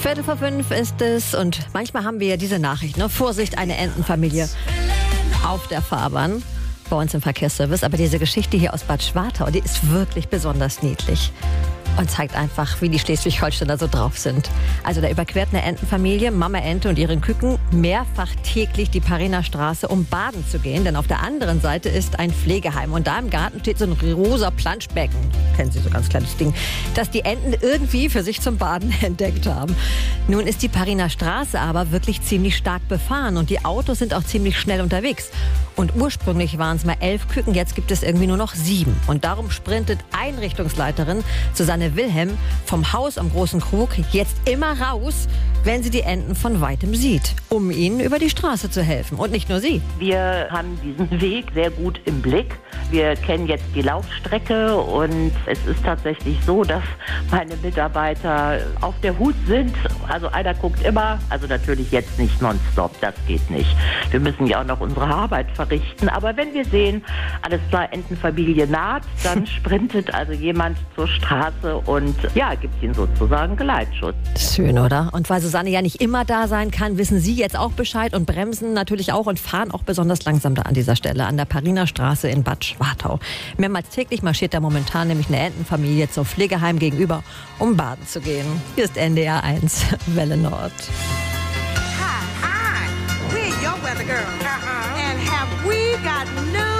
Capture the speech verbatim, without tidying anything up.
Viertel vor fünf ist es und manchmal haben wir ja diese Nachricht, ne? Vorsicht, eine Entenfamilie auf der Fahrbahn bei uns im Verkehrsservice. Aber diese Geschichte hier aus Bad Schwartau, die ist wirklich besonders niedlich und zeigt einfach, wie die Schleswig-Holsteiner so drauf sind. Also da überquert eine Entenfamilie, Mama Ente und ihren Küken, mehrfach täglich die Pariner Straße, um baden zu gehen. Denn auf der anderen Seite ist ein Pflegeheim und da im Garten steht so ein rosa Planschbecken. Kennen Sie, so ein ganz kleines Ding, das die Enten irgendwie für sich zum Baden entdeckt haben. Nun ist die Pariner Straße aber wirklich ziemlich stark befahren und die Autos sind auch ziemlich schnell unterwegs. Und ursprünglich waren es mal elf Küken, jetzt gibt es irgendwie nur noch sieben. Und darum sprintet Einrichtungsleiterin Susanne Wilhelm vom Haus am Großen Krug jetzt immer raus, wenn sie die Enten von Weitem sieht, um ihnen über die Straße zu helfen. Und nicht nur sie. Wir haben diesen Weg sehr gut im Blick. Wir kennen jetzt die Laufstrecke und es ist tatsächlich so, dass meine Mitarbeiter auf der Hut sind. Also einer guckt immer, also natürlich jetzt nicht nonstop, das geht nicht. Wir müssen ja auch noch unsere Arbeit verrichten. Aber wenn wir sehen, alles klar, Entenfamilie naht, dann sprintet also jemand zur Straße und ja, gibt ihnen sozusagen Geleitschutz. Schön, oder? Und weil Susanne ja nicht immer da sein kann, wissen Sie jetzt auch Bescheid und bremsen natürlich auch und fahren auch besonders langsam da an dieser Stelle, an der Pariner Straße in Bad Schwartau. Mehrmals täglich marschiert da momentan nämlich eine Entenfamilie zum Pflegeheim gegenüber, um baden zu gehen. Hier ist N D R eins, Welle Nord. Hi, hi, we're your weather girl. Uh-huh. And have we got news?